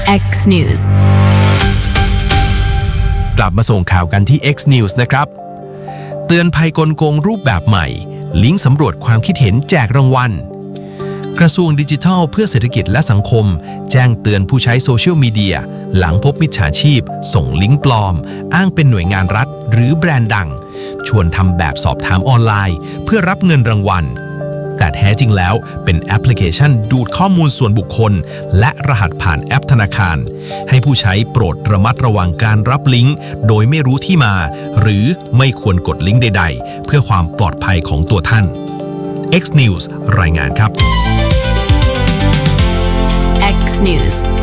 X News กลับมาส่งข่าวกันที่ X News นะครับเตือนภัยกลโกงรูปแบบใหม่ลิงก์สำรวจความคิดเห็นแจกรางวัลกระทรวงดิจิทัลเพื่อเศรษฐกิจและสังคมแจ้งเตือนผู้ใช้โซเชียลมีเดียหลังพบมิจฉาชีพส่งลิงก์ปลอมอ้างเป็นหน่วยงานรัฐหรือแบรนด์ดังชวนทำแบบสอบถามออนไลน์เพื่อรับเงินรางวัลแต่แท้จริงแล้วเป็นแอปพลิเคชันดูดข้อมูลส่วนบุคคลและรหัสผ่านแอปธนาคารให้ผู้ใช้โปรดระมัดระวังการรับลิงก์โดยไม่รู้ที่มาหรือไม่ควรกดลิงก์ใดๆเพื่อความปลอดภัยของตัวท่าน X News รายงานครับ X News